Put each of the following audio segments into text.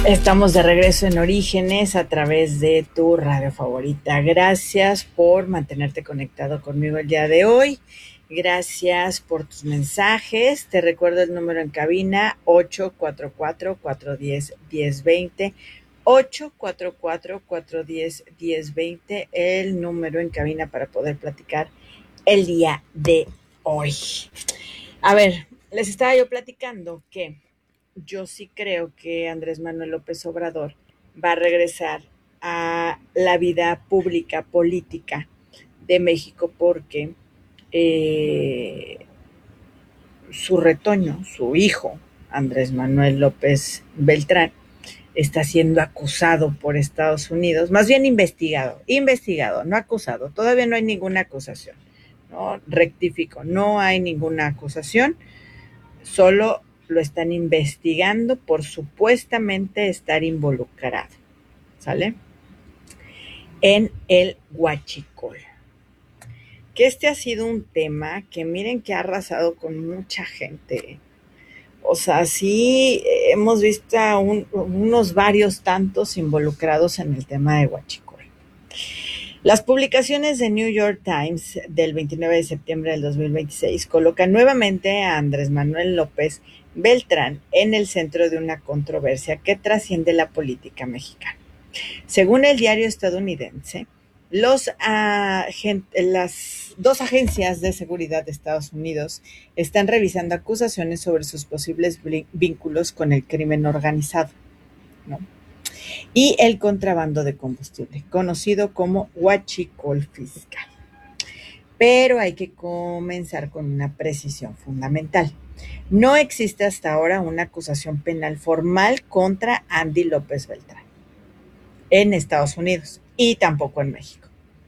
Estamos de regreso en Orígenes a través de tu radio favorita. Gracias por mantenerte conectado conmigo el día de hoy. Gracias por tus mensajes. Te recuerdo el número en cabina 844-410-1020. 844-410-1020, el número en cabina para poder platicar el día de hoy. A ver, les estaba yo platicando que yo sí creo que Andrés Manuel López Obrador va a regresar a la vida pública, política de México porque su retoño, su hijo, Andrés Manuel López Beltrán, está siendo acusado por Estados Unidos, más bien investigado, no acusado, todavía no hay ninguna acusación, ¿no? Rectifico, no hay ninguna acusación, solo lo están investigando por supuestamente estar involucrado, ¿sale? En el huachicol. Que este ha sido un tema que miren que ha arrasado con mucha gente. O sea, sí hemos visto unos varios tantos involucrados en el tema de huachicol. Las publicaciones de New York Times del 29 de septiembre del 2026 colocan nuevamente a Andrés Manuel López Beltrán en el centro de una controversia que trasciende la política mexicana. Según el diario estadounidense, las dos agencias de seguridad de Estados Unidos están revisando acusaciones sobre sus posibles vínculos con el crimen organizado, ¿no? Y el contrabando de combustible, conocido como huachicol fiscal. Pero hay que comenzar con una precisión fundamental. No existe hasta ahora una acusación penal formal contra Andy López Beltrán en Estados Unidos y tampoco en México.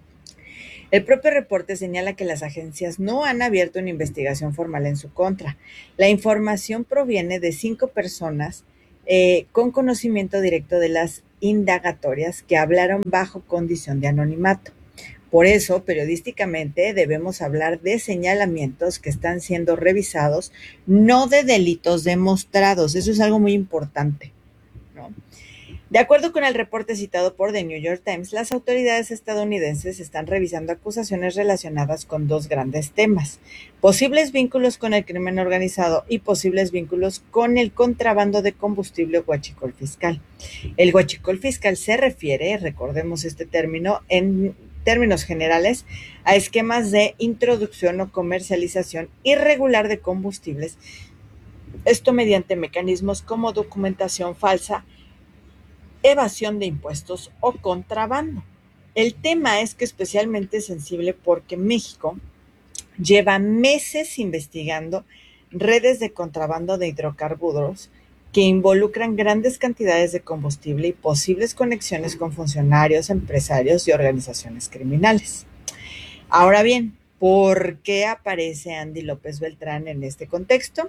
El propio reporte señala que las agencias no han abierto una investigación formal en su contra. La información proviene de 5 personas con conocimiento directo de las indagatorias que hablaron bajo condición de anonimato. Por eso, periodísticamente, debemos hablar de señalamientos que están siendo revisados, no de delitos demostrados. Eso es algo muy importante, ¿no? De acuerdo con el reporte citado por The New York Times, las autoridades estadounidenses están revisando acusaciones relacionadas con 2 grandes temas: posibles vínculos con el crimen organizado y posibles vínculos con el contrabando de combustible o huachicol fiscal. El huachicol fiscal se refiere, recordemos este término, en términos generales, a esquemas de introducción o comercialización irregular de combustibles, esto mediante mecanismos como documentación falsa, evasión de impuestos o contrabando. El tema es que especialmente sensible porque México lleva meses investigando redes de contrabando de hidrocarburos que involucran grandes cantidades de combustible y posibles conexiones con funcionarios, empresarios y organizaciones criminales. Ahora bien, ¿por qué aparece Andy López Beltrán en este contexto?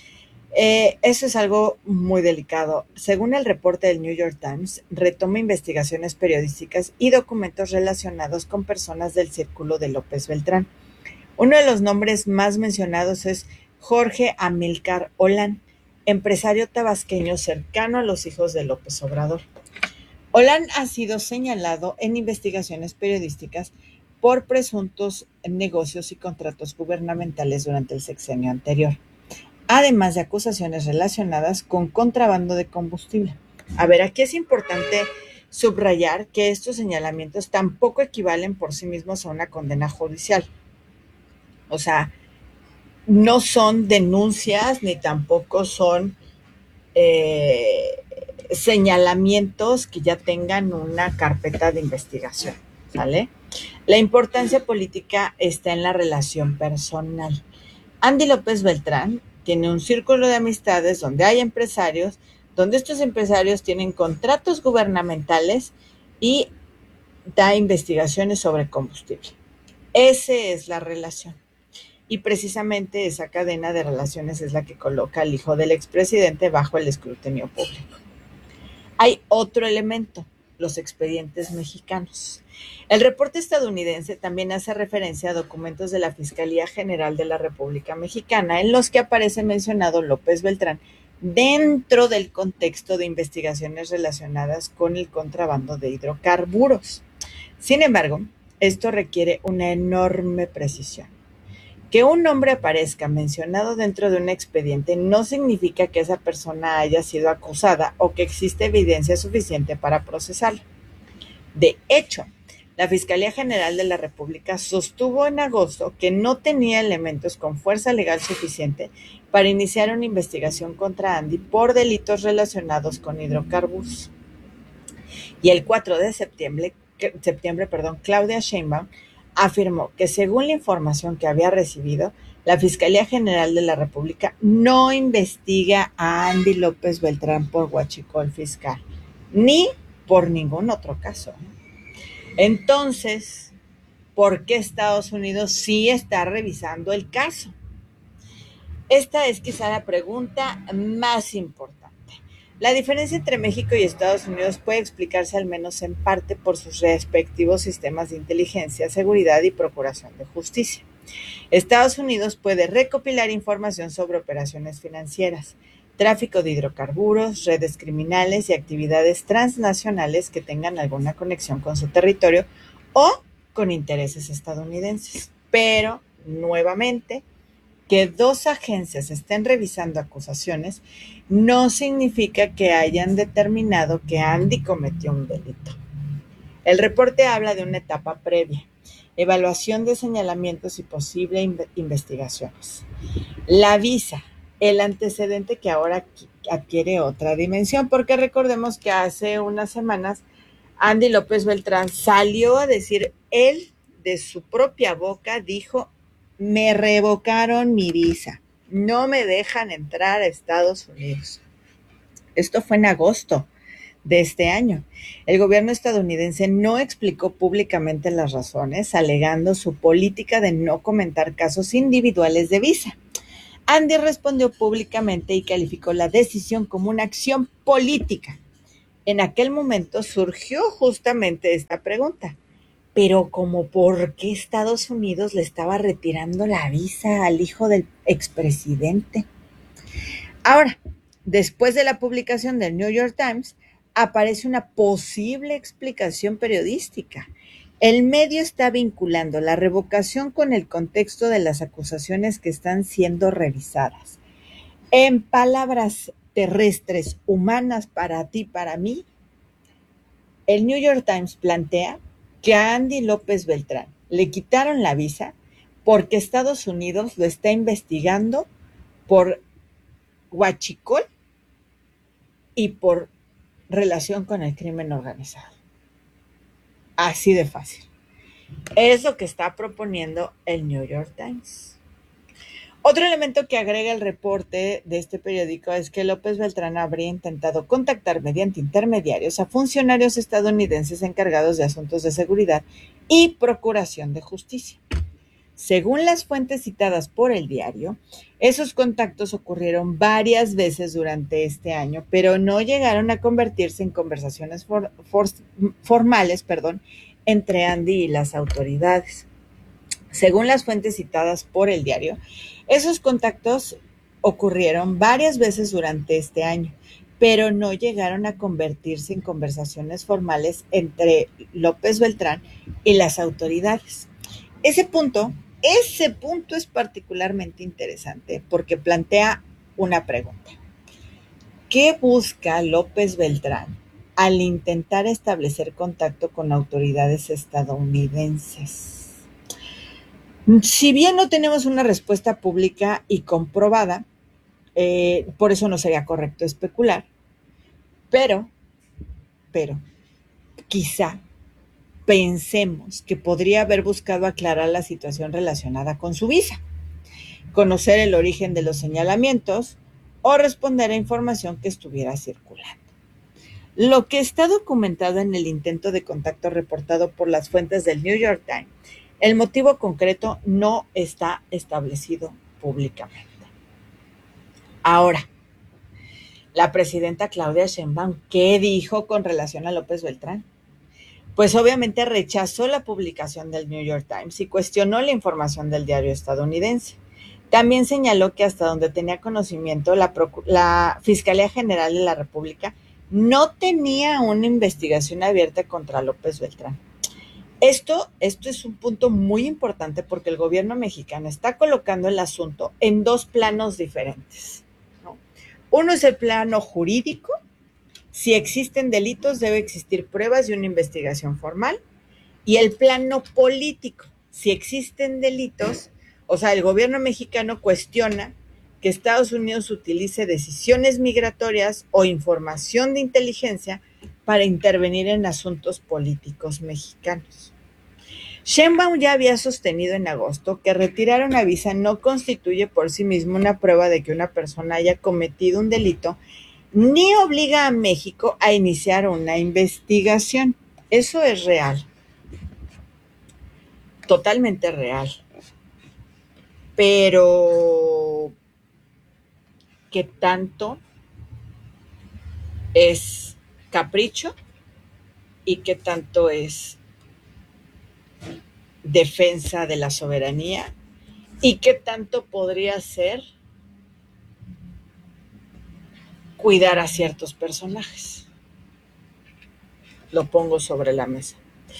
Eso es algo muy delicado. Según el reporte del New York Times, retoma investigaciones periodísticas y documentos relacionados con personas del círculo de López Beltrán. Uno de los nombres más mencionados es Jorge Amílcar Olán, empresario tabasqueño cercano a los hijos de López Obrador. Olán ha sido señalado en investigaciones periodísticas por presuntos negocios y contratos gubernamentales durante el sexenio anterior, además de acusaciones relacionadas con contrabando de combustible. A ver, aquí es importante subrayar que estos señalamientos tampoco equivalen por sí mismos a una condena judicial. O sea, no son denuncias ni tampoco son señalamientos que ya tengan una carpeta de investigación, ¿sale? La importancia política está en la relación personal. Andy López Beltrán tiene un círculo de amistades donde hay empresarios, donde estos empresarios tienen contratos gubernamentales y da investigaciones sobre combustible. Esa es la relación. Y precisamente esa cadena de relaciones es la que coloca al hijo del expresidente bajo el escrutinio público. Hay otro elemento, los expedientes mexicanos. El reporte estadounidense también hace referencia a documentos de la Fiscalía General de la República Mexicana en los que aparece mencionado López Beltrán dentro del contexto de investigaciones relacionadas con el contrabando de hidrocarburos. Sin embargo, esto requiere una enorme precisión. Que un nombre aparezca mencionado dentro de un expediente no significa que esa persona haya sido acusada o que existe evidencia suficiente para procesarla. De hecho, la Fiscalía General de la República sostuvo en agosto que no tenía elementos con fuerza legal suficiente para iniciar una investigación contra Andy por delitos relacionados con hidrocarburos. Y el 4 de septiembre, Claudia Sheinbaum afirmó que según la información que había recibido, la Fiscalía General de la República no investiga a Andy López Beltrán por huachicol fiscal, ni por ningún otro caso. Entonces, ¿por qué Estados Unidos sí está revisando el caso? Esta es quizá la pregunta más importante. La diferencia entre México y Estados Unidos puede explicarse al menos en parte por sus respectivos sistemas de inteligencia, seguridad y procuración de justicia. Estados Unidos puede recopilar información sobre operaciones financieras, tráfico de hidrocarburos, redes criminales y actividades transnacionales que tengan alguna conexión con su territorio o con intereses estadounidenses. Pero, nuevamente, que dos agencias estén revisando acusaciones no significa que hayan determinado que Andy cometió un delito. El reporte habla de una etapa previa, evaluación de señalamientos y posibles investigaciones. La visa, el antecedente que ahora adquiere otra dimensión, porque recordemos que hace unas semanas Andy López Beltrán salió a decir, él de su propia boca dijo, me revocaron mi visa, no me dejan entrar a Estados Unidos. Esto fue en agosto de este año. El gobierno estadounidense no explicó públicamente las razones, alegando su política de no comentar casos individuales de visa. Andy respondió públicamente y calificó la decisión como una acción política. En aquel momento surgió justamente esta pregunta. Pero como por qué Estados Unidos le estaba retirando la visa al hijo del expresidente. Ahora, después de la publicación del New York Times, aparece una posible explicación periodística. El medio está vinculando la revocación con el contexto de las acusaciones que están siendo revisadas. En palabras terrestres, humanas para ti, para mí, el New York Times plantea que a Andy López Beltrán le quitaron la visa porque Estados Unidos lo está investigando por huachicol y por relación con el crimen organizado. Así de fácil. Es lo que está proponiendo el New York Times. Otro elemento que agrega el reporte de este periódico es que López Beltrán habría intentado contactar mediante intermediarios a funcionarios estadounidenses encargados de asuntos de seguridad y procuración de justicia. Según las fuentes citadas por el diario, esos contactos ocurrieron varias veces durante este año, pero no llegaron a convertirse en conversaciones formales, entre Andy y las autoridades. Según las fuentes citadas por el diario, esos contactos ocurrieron varias veces durante este año, pero no llegaron a convertirse en conversaciones formales entre López Beltrán y las autoridades. Ese punto es particularmente interesante porque plantea una pregunta. ¿Qué busca López Beltrán al intentar establecer contacto con autoridades estadounidenses? Si bien no tenemos una respuesta pública y comprobada, por eso no sería correcto especular, pero, quizá pensemos que podría haber buscado aclarar la situación relacionada con su visa, conocer el origen de los señalamientos o responder a información que estuviera circulando. Lo que está documentado en el intento de contacto reportado por las fuentes del New York Times, el motivo concreto no está establecido públicamente. Ahora, la presidenta Claudia Sheinbaum, ¿qué dijo con relación a López Beltrán? Pues obviamente rechazó la publicación del New York Times y cuestionó la información del diario estadounidense. También señaló que hasta donde tenía conocimiento, la Fiscalía General de la República no tenía una investigación abierta contra López Beltrán. Esto es un punto muy importante porque el gobierno mexicano está colocando el asunto en dos planos diferentes, ¿no? Uno es el plano jurídico. Si existen delitos, debe existir pruebas y una investigación formal. Y el plano político. Si existen delitos, o sea, el gobierno mexicano cuestiona que Estados Unidos utilice decisiones migratorias o información de inteligencia para intervenir en asuntos políticos mexicanos. Sheinbaum ya había sostenido en agosto que retirar una visa no constituye por sí mismo una prueba de que una persona haya cometido un delito, ni obliga a México a iniciar una investigación. Eso es real, totalmente real. Pero, ¿qué tanto es capricho y qué tanto es defensa de la soberanía y qué tanto podría ser cuidar a ciertos personajes? Lo pongo sobre la mesa.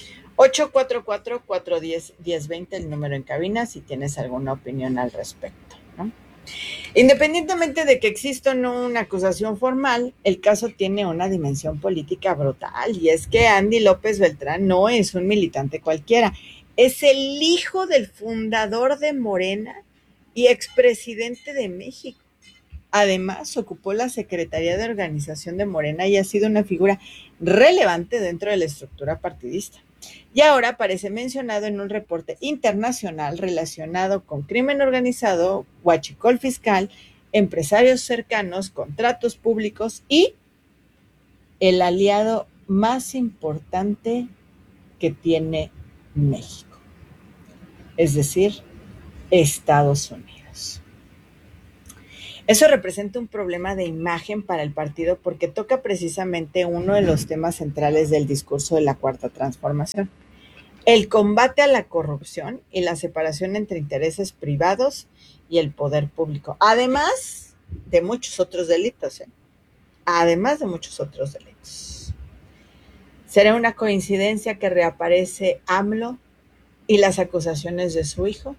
844-410-1020, el número en cabina, si tienes alguna opinión al respecto, ¿no? Independientemente de que exista o no una acusación formal, el caso tiene una dimensión política brutal, y es que Andy López Beltrán no es un militante cualquiera, es el hijo del fundador de Morena y expresidente de México. Además, ocupó la Secretaría de Organización de Morena y ha sido una figura relevante dentro de la estructura partidista. Y ahora aparece mencionado en un reporte internacional relacionado con crimen organizado, huachicol fiscal, empresarios cercanos, contratos públicos y el aliado más importante que tiene México, es decir, Estados Unidos. Eso representa un problema de imagen para el partido porque toca precisamente uno de los temas centrales del discurso de la Cuarta Transformación: el combate a la corrupción y la separación entre intereses privados y el poder público, además de muchos otros delitos, además de muchos otros delitos. ¿Será una coincidencia que reaparece AMLO y las acusaciones de su hijo?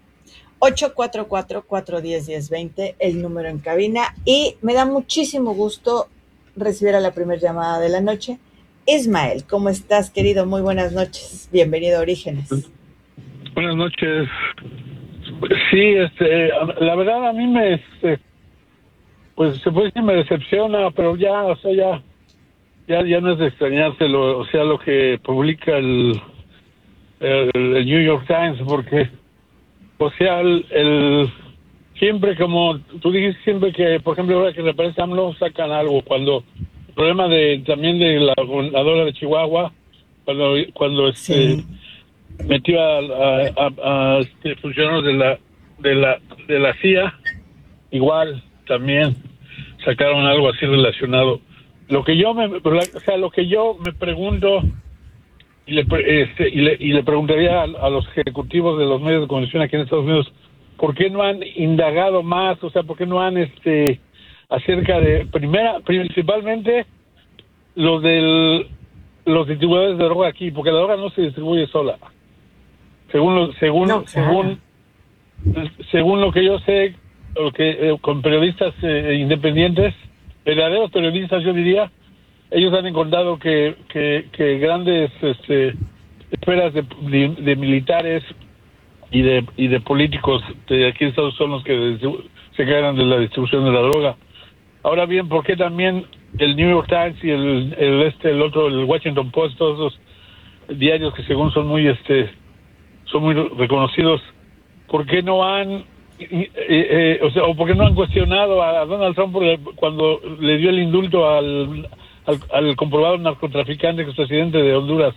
844-410-1020, el número en cabina, y me da muchísimo gusto recibir a la primera llamada de la noche. Ismael, ¿cómo estás, querido? Muy buenas noches. Bienvenido a Orígenes. Buenas noches. Sí, la verdad a mí pues se puede decir me decepciona, pero ya, o sea, ya no es de extrañárselo, o sea, lo que publica el New York Times, porque, o sea, siempre, como tú dijiste, siempre que, por ejemplo, ahora que reaparece AMLO, sacan algo. Cuando el problema también de la gobernadora de Chihuahua, cuando Sí. metió a funcionarios de la CIA, igual también sacaron algo así relacionado. Lo que yo me pregunto, y le preguntaría a los ejecutivos de los medios de comunicación aquí en Estados Unidos, ¿por qué no han indagado más? O sea, ¿por qué no han acerca de principalmente los distribuidores de droga aquí? Porque la droga no se distribuye sola. No, claro. Según lo que yo sé, con periodistas independientes, verdaderos periodistas, yo diría, ellos han encontrado que grandes esferas de militares y de políticos de aquí en Estados Unidos son los que se encargan de la distribución de la droga. Ahora bien, ¿por qué también el New York Times y el otro, el Washington Post, todos esos diarios que según son muy reconocidos, ¿por qué no han o por qué no han cuestionado a Donald Trump cuando le dio el indulto al comprobado narcotraficante que es presidente de Honduras?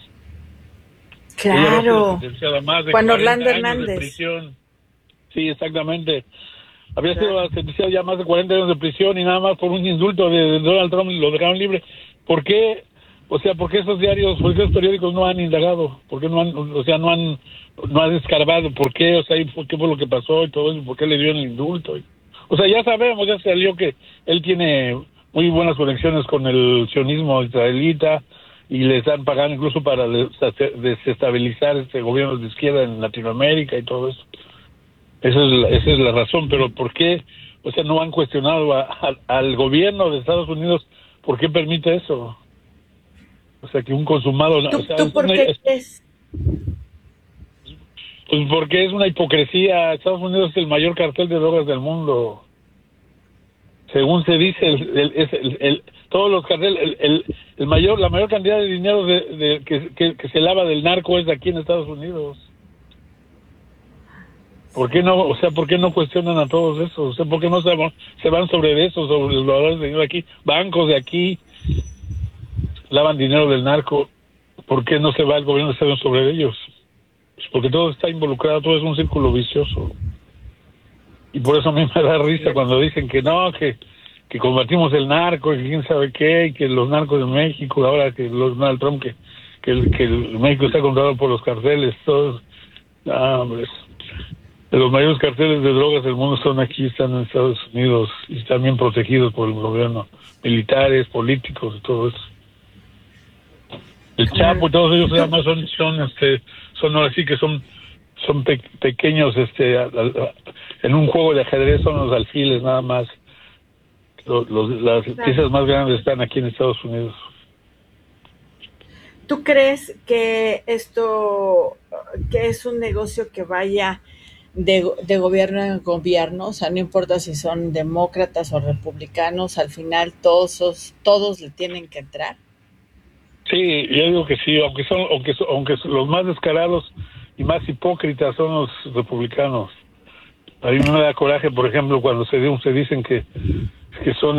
Claro. Juan Orlando Hernández. De prisión. Sí, exactamente. Había sido sentenciado ya más de 40 años de prisión y nada más por un indulto de Donald Trump lo dejaron libre. ¿Por qué O sea, ¿por qué esos diarios, por qué esos periódicos no han indagado? ¿Por qué no han, o sea, no han escarbado? ¿Por qué? O sea, ¿qué fue lo que pasó y todo eso? ¿Por qué le dieron el indulto? O sea, ya sabemos, ya salió que él tiene muy buenas conexiones con el sionismo israelita y le están pagando incluso para desestabilizar gobiernos de izquierda en Latinoamérica y todo eso. Esa es la razón, pero ¿por qué? O sea, no han cuestionado al gobierno de Estados Unidos por qué permite eso. O sea, que un consumado, o sea, ¿Tú por qué crees? pues porque es una hipocresía. Estados Unidos es el mayor cartel de drogas del mundo. Según se dice, todos los carteles, la mayor cantidad de dinero que se lava del narco es de aquí en Estados Unidos. ¿Por qué no? O sea, ¿por qué no cuestionan a todos esos? O sea, ¿por qué no se van sobre eso, sobre los valores de dinero de aquí? Bancos de aquí lavan dinero del narco. ¿Por qué no se va el gobierno de Estados Unidos sobre ellos? Pues porque todo está involucrado, todo es un círculo vicioso. Y por eso a mí me da risa cuando dicen que no, que combatimos el narco, y quién sabe qué, y que los narcos de México, ahora que los Donald Trump, que el México está controlado por los carteles, todos. Hombre, los mayores carteles de drogas del mundo están aquí, están en Estados Unidos, y están bien protegidos por el gobierno, militares, políticos, y todo eso. El Chapo y todos ellos además son así que son pequeños, en un juego de ajedrez son los alfiles nada más. Las piezas más grandes están aquí en Estados Unidos. ¿Tú crees que esto, que es un negocio que vaya de gobierno en gobierno? O sea, no importa si son demócratas o republicanos, al final todos le tienen que entrar. Sí, yo digo que sí, aunque los más descarados y más hipócritas son los republicanos. A mí me da coraje, por ejemplo, cuando se dicen que son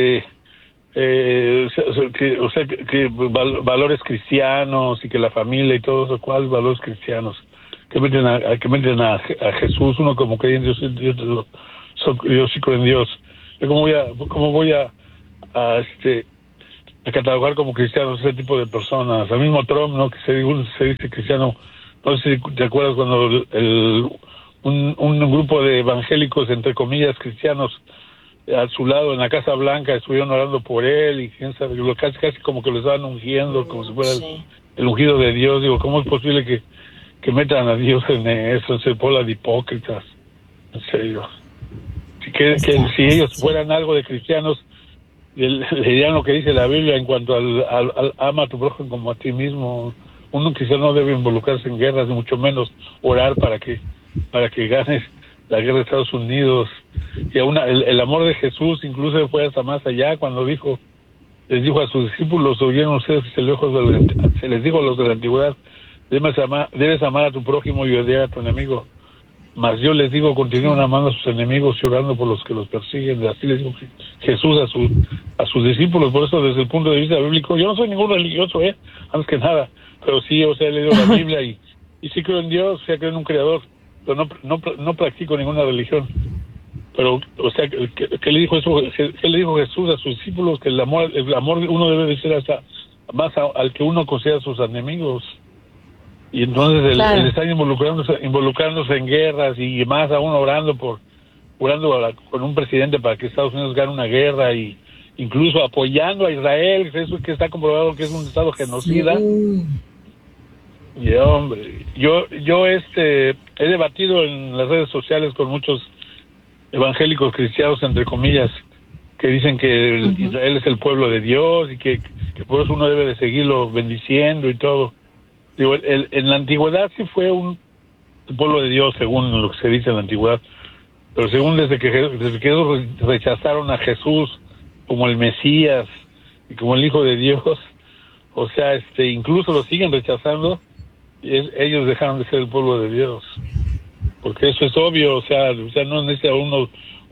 valores cristianos y que la familia y todo eso. ¿Cuáles valores cristianos? Que meten a Jesús, uno como creyente, yo sí creo en Dios. ¿Cómo voy a catalogar como cristianos ese tipo de personas? Al mismo Trump, ¿no? Que se dice cristiano. No sé si te acuerdas cuando un grupo de evangélicos, entre comillas, cristianos, a su lado en la Casa Blanca estuvieron orando por él y quién sabe, casi como que lo estaban ungiendo, como si fuera el ungido de Dios. Digo, ¿cómo es posible que metan a Dios en eso? Se bola de hipócritas, en serio. Si ellos fueran algo de cristianos, le dirían lo que dice la Biblia en cuanto al ama a tu prójimo como a ti mismo. Un cristiano no debe involucrarse en guerras, ni mucho menos orar para que ganes la guerra de Estados Unidos. Y aún el amor de Jesús incluso fue hasta más allá cuando les dijo a sus discípulos: oyeron ustedes que se les dijo a los de la antigüedad, debes amar a tu prójimo y odiar a tu enemigo. Mas yo les digo, continúen amando a sus enemigos y orando por los que los persiguen. Así les dijo Jesús a sus discípulos. Por eso, desde el punto de vista bíblico, yo no soy ningún religioso, antes que nada, pero sí, o sea, he leído la Biblia y sí creo en Dios, o sea, creo en un creador, pero no practico ninguna religión. Pero, o sea, ¿qué le dijo eso? ¿Qué le dijo Jesús a sus discípulos? Que el amor uno debe de ser hasta más al que uno considera sus enemigos. Y entonces el estar involucrándose en guerras y más aún orando con un presidente para que Estados Unidos gane una guerra y incluso apoyando a Israel, eso que está comprobado que es un estado genocida. Sí. Y hombre, yo he debatido en las redes sociales con muchos evangélicos cristianos, entre comillas, que dicen que Israel es el pueblo de Dios y que por eso uno debe de seguirlo bendiciendo y todo. Digo, en la antigüedad sí fue un pueblo de Dios, según lo que se dice en la antigüedad, pero según desde que ellos rechazaron a Jesús como el Mesías y como el Hijo de Dios, o sea, incluso lo siguen rechazando, y ellos dejaron de ser el pueblo de Dios, porque eso es obvio, o sea no necesita uno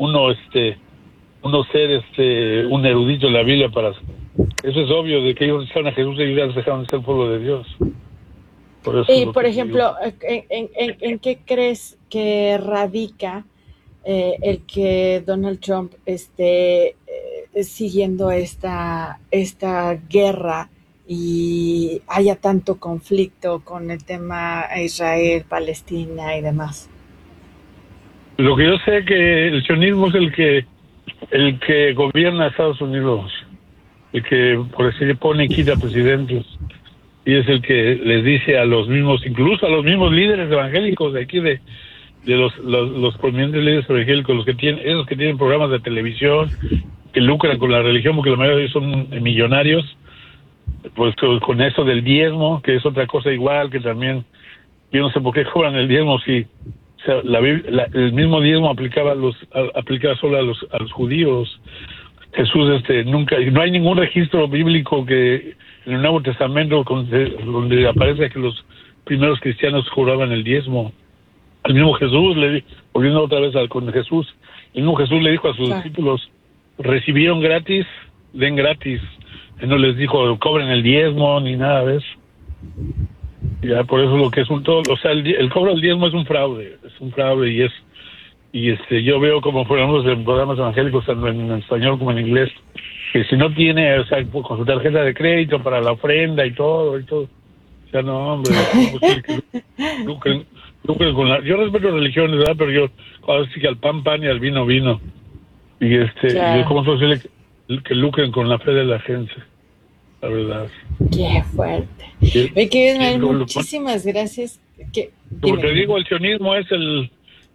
ser un erudito en la Biblia para eso. Es obvio de que ellos rechazaron a Jesús y ellos dejaron de ser el pueblo de Dios. Y por ejemplo, ¿en qué crees que radica el que Donald Trump esté siguiendo esta guerra y haya tanto conflicto con el tema Israel, Palestina y demás. Lo que yo sé que el sionismo es el que gobierna Estados Unidos, el que por así le pone y quita presidentes, y es el que les dice a los mismos, incluso a los mismos líderes evangélicos de aquí de los prominentes líderes evangélicos, esos que tienen programas de televisión que lucran con la religión, porque la mayoría de ellos son millonarios, pues con eso del diezmo, que es otra cosa igual, que también yo no sé por qué cobran el diezmo si, o sea, el mismo diezmo aplicaba solo a los judíos. Jesús nunca, no hay ningún registro bíblico que en el Nuevo Testamento donde aparece que los primeros cristianos cobraban el diezmo. Al mismo Jesús volviendo otra vez con Jesús, el mismo Jesús le dijo a sus discípulos, recibieron gratis, den gratis. Él no les dijo cobren el diezmo ni nada de eso. Ya por eso lo que es o sea, el cobro del diezmo es un fraude y yo veo como por ejemplo en programas evangélicos tanto en español como en inglés, que si no tiene, o sea, con su tarjeta de crédito para la ofrenda y todo, o sea, no, hombre, lucren con yo respeto religiones, ¿verdad? Pero yo ahora sí que al pan y al vino y yo como es posible que lucren con la fe de la gente, la verdad. Qué fuerte. Me querido Ismael, muchísimas gracias. Como te digo, el sionismo es el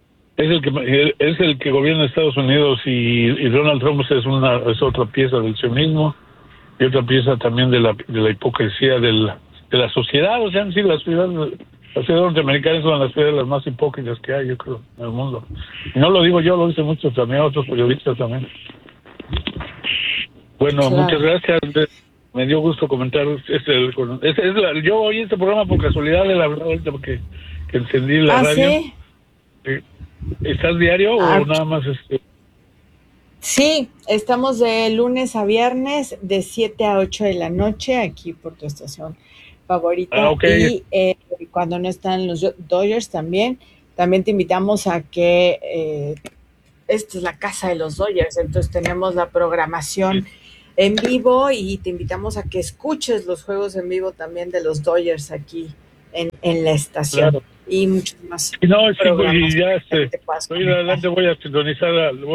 que gobierna Estados Unidos y Donald Trump es otra pieza del sionismo y otra pieza también de la hipocresía de la sociedad. O sea, sí, la sociedad norteamericana es una de las ciudades más hipócritas que hay, yo creo, en el mundo. Y no lo digo yo, lo dicen muchos también, otros periodistas también. Bueno, muchas gracias. Me dio gusto comentar. Yo oí este programa por casualidad, de la verdad, ahorita porque encendí la radio. ¿Sí? ¿Estás diario o nada más Sí, estamos de lunes a viernes de 7 a 8 de la noche aquí por tu estación favorita. Okay. Y cuando no están los Dodgers también te invitamos a que esta es la casa de los Dodgers, entonces tenemos la programación en vivo y te invitamos a que escuches los juegos en vivo también de los Dodgers aquí en la estación. Claro. Y muchos más. No, sí, y ya hoy adelante voy a sintonizar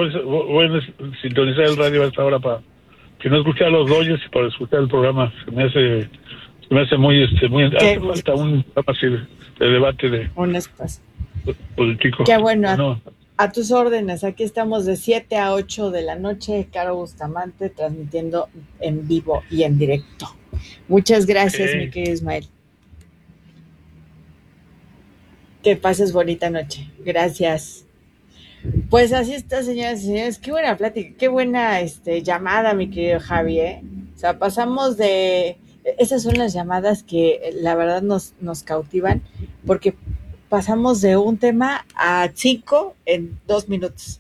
el radio a esta hora para que no escuchar a los Dodgers y para escuchar el programa. Se me hace muy hace falta un programa así de debate de un espacio político. Qué bueno. A tus órdenes, aquí estamos de 7 a 8 de la noche, Caro Bustamante, transmitiendo en vivo y en directo. Muchas gracias, mi querido Ismael. Que pases bonita noche. Gracias. Pues así está, señoras y señores. Qué buena plática, qué buena llamada, mi querido Javi, ¿eh? O sea, pasamos de... Esas son las llamadas que la verdad nos cautivan, porque pasamos de un tema a 5 en 2 minutos.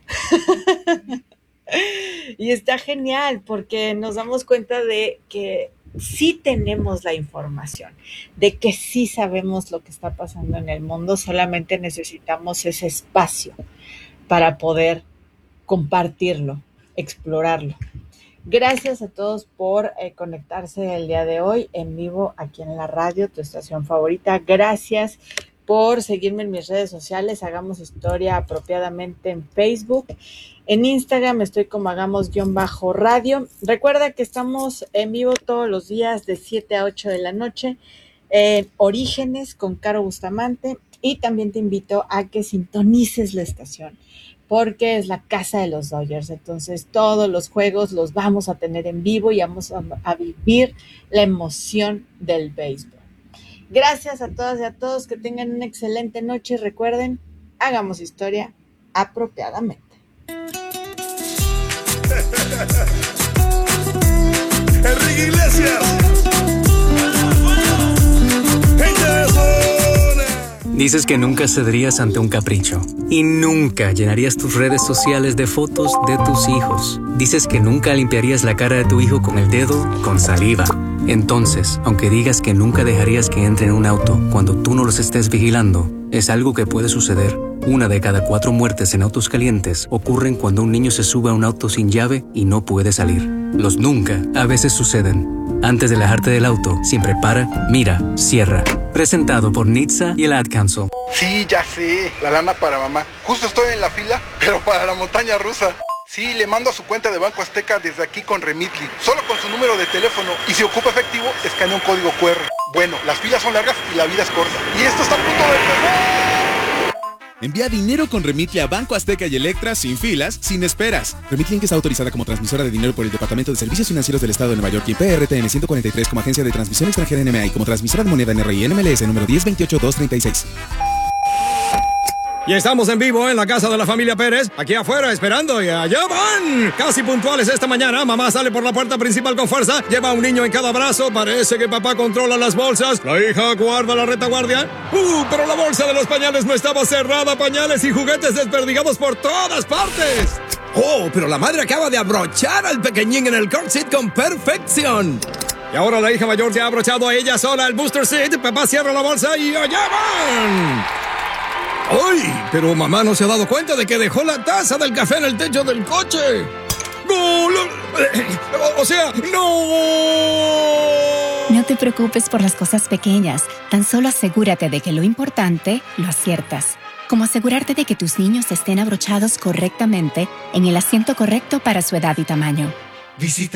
Y está genial, porque nos damos cuenta de que sí tenemos la información, de que sí sabemos lo que está pasando en el mundo, solamente necesitamos ese espacio para poder compartirlo, explorarlo. Gracias a todos por conectarse el día de hoy en vivo aquí en la radio, tu estación favorita. Gracias por seguirme en mis redes sociales, Hagamos Historia Apropiadamente en Facebook. En Instagram estoy como Hagamos_radio. Recuerda que estamos en vivo todos los días de 7 a 8 de la noche en Orígenes con Caro Bustamante, y también te invito a que sintonices la estación porque es la casa de los Dodgers. Entonces todos los juegos los vamos a tener en vivo y vamos a vivir la emoción del béisbol. Gracias a todas y a todos, que tengan una excelente noche y recuerden, hagamos historia apropiadamente. Enrique Iglesias. Dices que nunca cederías ante un capricho y nunca llenarías tus redes sociales de fotos de tus hijos. Dices que nunca limpiarías la cara de tu hijo con el dedo con saliva. Entonces, aunque digas que nunca dejarías que entre en un auto cuando tú no los estés vigilando, es algo que puede suceder. 1 de cada 4 muertes en autos calientes ocurren cuando un niño se sube a un auto sin llave y no puede salir. Los nunca a veces suceden. Antes de alejarte del auto, siempre para, mira, cierra. Presentado por NHTSA y el Ad Council. Sí, ya sé, la lana para mamá. Justo estoy en la fila, pero para la montaña rusa. Sí, le mando a su cuenta de Banco Azteca desde aquí con Remitly. Solo con su número de teléfono. Y si ocupa efectivo, escanea un código QR. Bueno, las filas son largas y la vida es corta. Y esto está a punto de empezar. Envía dinero con Remitly a Banco Azteca y Electra sin filas, sin esperas. Remitly Inc. está autorizada como transmisora de dinero por el Departamento de Servicios Financieros del Estado de Nueva York y PRTN 143 como agencia de transmisión extranjera NMA y como transmisora de moneda NRI NMLS número 1028236. Y estamos en vivo en la casa de la familia Pérez, aquí afuera esperando y allá van. Casi puntuales esta mañana, mamá sale por la puerta principal con fuerza, lleva a un niño en cada brazo, parece que papá controla las bolsas, la hija guarda la retaguardia. Pero la bolsa de los pañales no estaba cerrada, pañales y juguetes desperdigados por todas partes. Oh, pero la madre acaba de abrochar al pequeñín en el car seat con perfección. Y ahora la hija mayor ya ha abrochado a ella sola el booster seat, papá cierra la bolsa y allá van. ¡Ay! Pero mamá no se ha dado cuenta de que dejó la taza del café en el techo del coche. ¡No! O sea, ¡no! No te preocupes por las cosas pequeñas. Tan solo asegúrate de que lo importante lo aciertas. Como asegurarte de que tus niños estén abrochados correctamente en el asiento correcto para su edad y tamaño. Visita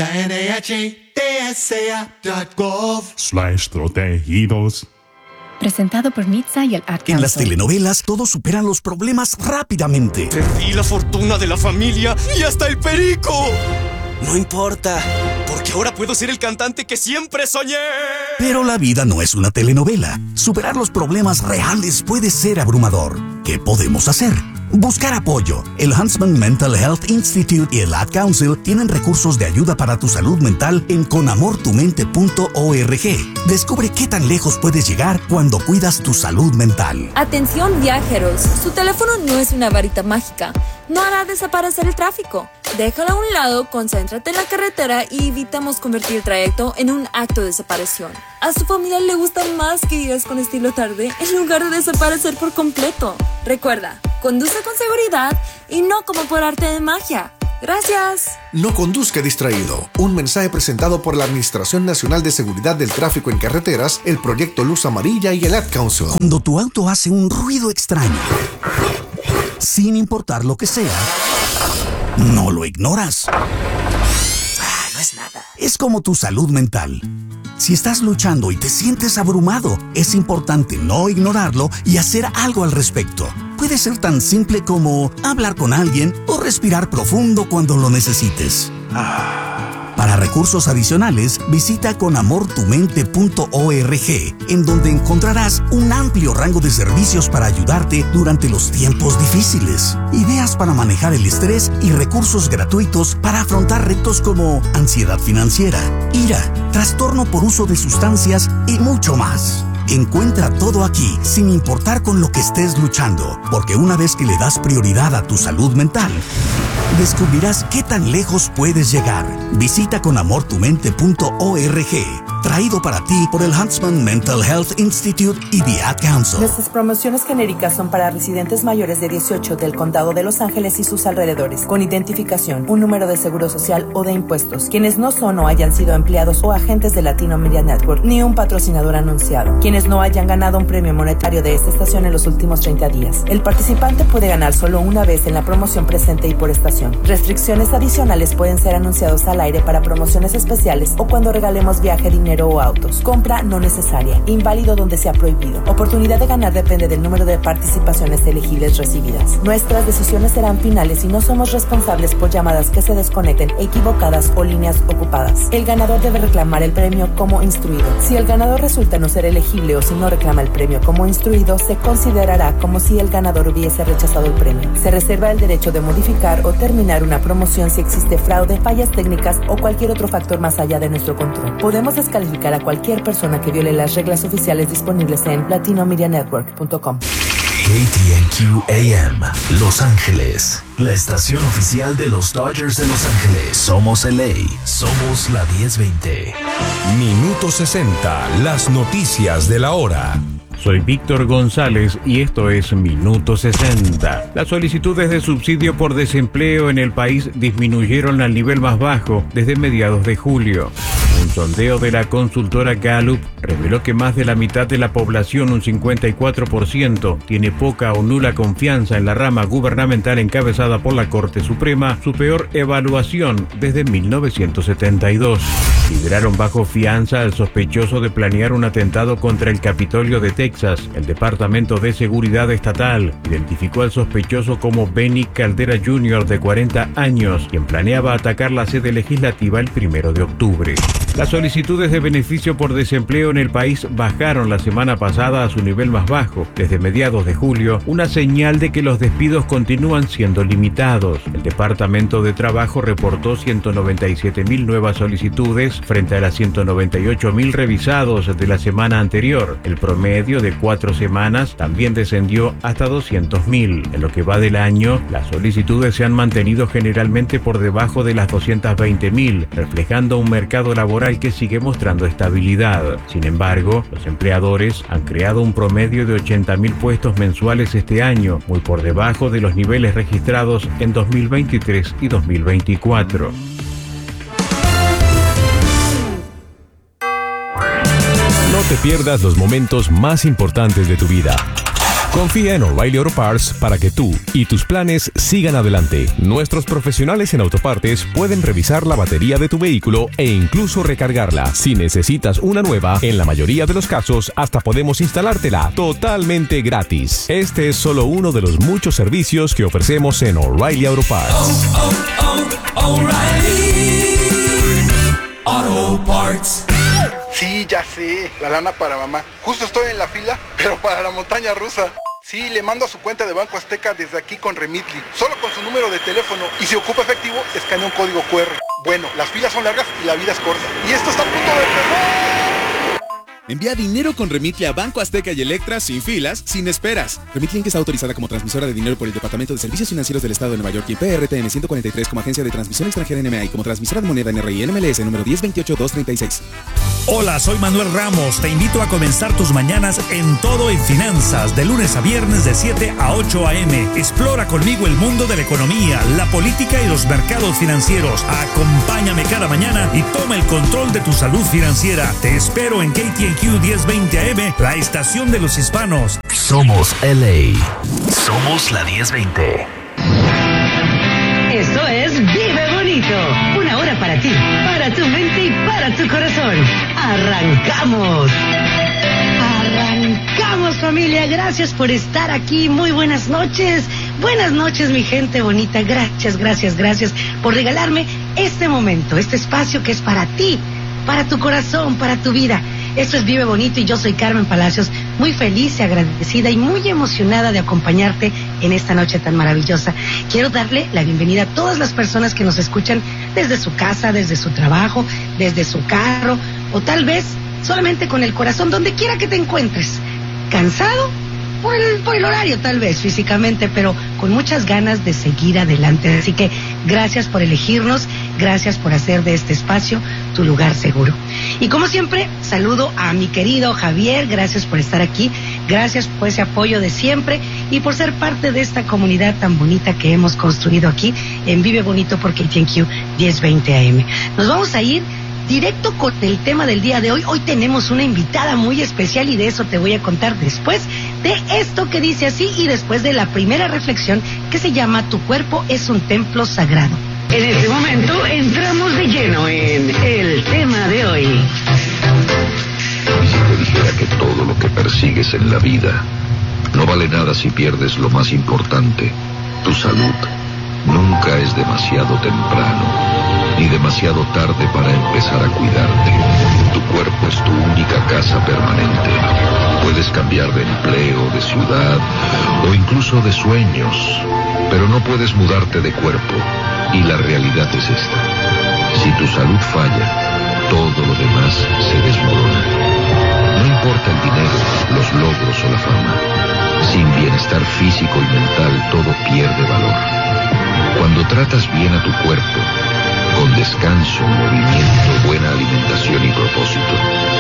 NHTSA.gov/protegidos. Presentado por NHTSA y el Ad Council. En las telenovelas, todos superan los problemas rápidamente. Perdí la fortuna de la familia y hasta el perico. No importa, porque ahora puedo ser el cantante que siempre soñé. Pero la vida no es una telenovela. Superar los problemas reales puede ser abrumador. ¿Qué podemos hacer? Buscar apoyo. El Huntsman Mental Health Institute y el Ad Council tienen recursos de ayuda para tu salud mental en conamortumente.org. Descubre qué tan lejos puedes llegar cuando cuidas tu salud mental. Atención viajeros, su teléfono no es una varita mágica. No hará desaparecer el tráfico. Déjalo a un lado, concéntrate en la carretera y evitamos convertir el trayecto en un acto de separación. A su familia le gustan más que días con estilo tarde en lugar de desaparecer por completo. Recuerda, conduce con seguridad y no como por arte de magia. Gracias. No conduzca distraído. Un mensaje presentado por la Administración Nacional de Seguridad del Tráfico en Carreteras, el Proyecto Luz Amarilla y el Ad Council. Cuando tu auto hace un ruido extraño, sin importar lo que sea, no lo ignoras. No es nada. Es como tu salud mental. Si estás luchando y te sientes abrumado, es importante no ignorarlo y hacer algo al respecto. Puede ser tan simple como hablar con alguien o respirar profundo cuando lo necesites. Para recursos adicionales, visita conamortumente.org, en donde encontrarás un amplio rango de servicios para ayudarte durante los tiempos difíciles, ideas para manejar el estrés y recursos gratuitos para afrontar retos como ansiedad financiera, ira, trastorno por uso de sustancias y mucho más. Encuentra todo aquí, sin importar con lo que estés luchando, porque una vez que le das prioridad a tu salud mental, descubrirás qué tan lejos puedes llegar. Visita conamortumente.org. Traído para ti por el Huntsman Mental Health Institute y The Ad Council. Nuestras promociones genéricas son para residentes mayores de 18 del Condado de Los Ángeles y sus alrededores, con identificación, un número de seguro social o de impuestos, quienes no son o hayan sido empleados o agentes de Latino Media Network, ni un patrocinador anunciado, quienes no hayan ganado un premio monetario de esta estación en los últimos 30 días. El participante puede ganar solo una vez en la promoción presente y por estación. Restricciones adicionales pueden ser anunciados al aire para promociones especiales o cuando regalemos viaje, dinero o autos. Compra no necesaria. Inválido donde sea prohibido. Oportunidad de ganar depende del número de participaciones elegibles recibidas. Nuestras decisiones serán finales y no somos responsables por llamadas que se desconecten, equivocadas o líneas ocupadas. El ganador debe reclamar el premio como instruido. Si el ganador resulta no ser elegible o si no reclama el premio como instruido, se considerará como si el ganador hubiese rechazado el premio. Se reserva el derecho de modificar o terminar una promoción si existe fraude, fallas técnicas o cualquier otro factor más allá de nuestro control. Podemos descalificar a cualquier persona que viole las reglas oficiales disponibles en latinomedianetwork.com. KTNQ AM, Los Ángeles, la estación oficial de los Dodgers de Los Ángeles. Somos LA, somos la 1020. Minuto 60, las noticias de la hora. Soy Víctor González y esto es Minuto 60. Las solicitudes de subsidio por desempleo en el país disminuyeron al nivel más bajo desde mediados de julio. Un sondeo de la consultora Gallup reveló que más de la mitad de la población, un 54%, tiene poca o nula confianza en la rama gubernamental encabezada por la Corte Suprema, su peor evaluación desde 1972. Liberaron bajo fianza al sospechoso de planear un atentado contra el Capitolio de Texas. El Departamento de Seguridad Estatal identificó al sospechoso como Benny Caldera Jr., de 40 años, quien planeaba atacar la sede legislativa el 1 de octubre. Las solicitudes de beneficio por desempleo en el país bajaron la semana pasada a su nivel más bajo, desde mediados de julio, una señal de que los despidos continúan siendo limitados. El Departamento de Trabajo reportó 197.000 nuevas solicitudes frente a las 198.000 revisados de la semana anterior. El promedio de 4 semanas también descendió hasta 200.000. En lo que va del año, las solicitudes se han mantenido generalmente por debajo de las 220.000, reflejando un mercado laboral que sigue mostrando estabilidad. Sin embargo, los empleadores han creado un promedio de 80.000 puestos mensuales este año, muy por debajo de los niveles registrados en 2023 y 2024. No te pierdas los momentos más importantes de tu vida. Confía en O'Reilly Auto Parts para que tú y tus planes sigan adelante. Nuestros profesionales en autopartes pueden revisar la batería de tu vehículo e incluso recargarla. Si necesitas una nueva, en la mayoría de los casos hasta podemos instalártela totalmente gratis. Este es solo uno de los muchos servicios que ofrecemos en O'Reilly Auto Parts. O'Reilly Auto Parts. Sí, ya sé, la lana para mamá. Justo estoy en la fila, pero para la montaña rusa. Sí, le mando a su cuenta de Banco Azteca desde aquí con Remitly. Solo con su número de teléfono. Y si ocupa efectivo, escanea un código QR. Bueno, las filas son largas y la vida es corta. Y esto está a punto de empezar. Envía dinero con Remitly a Banco Azteca y Electra sin filas, sin esperas. Remitly está autorizada como transmisora de dinero por el Departamento de Servicios Financieros del Estado de Nueva York y PRTN 143 como agencia de transmisión extranjera NMA y como transmisora de moneda NRI NMLS número 1028236. Hola, soy Manuel Ramos. Te invito a comenzar tus mañanas en Todo en Finanzas, de lunes a viernes de 7 a 8 a.m. Explora conmigo el mundo de la economía, la política y los mercados financieros. Acompáñame cada mañana y toma el control de tu salud financiera. Te espero en KTNQ 1020 AM, la estación de los hispanos. Somos LA. Somos la 1020. Esto es Vive Bonito. Una hora para ti, para tu mente y para tu corazón. ¡Arrancamos! ¡Arrancamos, familia! Gracias por estar aquí. Muy buenas noches. Buenas noches, mi gente bonita. Gracias por regalarme este momento, este espacio que es para ti, para tu corazón, para tu vida. Esto es Vive Bonito y yo soy Carmen Palacios, muy feliz y agradecida y muy emocionada de acompañarte en esta noche tan maravillosa. Quiero darle la bienvenida a todas las personas que nos escuchan desde su casa, desde su trabajo, desde su carro o tal vez solamente con el corazón, donde quiera que te encuentres. ¿Cansado? Por el horario tal vez físicamente, pero con muchas ganas de seguir adelante. Así que gracias por elegirnos, gracias por hacer de este espacio tu lugar seguro. Y como siempre, saludo a mi querido Javier, gracias por estar aquí, gracias por ese apoyo de siempre y por ser parte de esta comunidad tan bonita que hemos construido aquí en Vive Bonito por KTNQ 1020 AM. Nos vamos a ir directo con el tema del día de hoy. Hoy tenemos una invitada muy especial y de eso te voy a contar después de esto que dice así y después de la primera reflexión que se llama Tu cuerpo es un templo sagrado. En este momento entramos de lleno en el tema de hoy. ¿Y si te dijera que todo lo que persigues en la vida no vale nada si pierdes lo más importante, tu salud? Nunca es demasiado temprano ni demasiado tarde para empezar a cuidarte. Tu cuerpo es tu única casa permanente. Puedes cambiar de empleo, de ciudad o incluso de sueños, pero no puedes mudarte de cuerpo. Y la realidad es esta: si tu salud falla, todo lo demás se desmorona. No importa el dinero, los logros o la fama. Sin bienestar físico y mental, todo pierde valor. Cuando tratas bien a tu cuerpo, con descanso, movimiento, buena alimentación y propósito,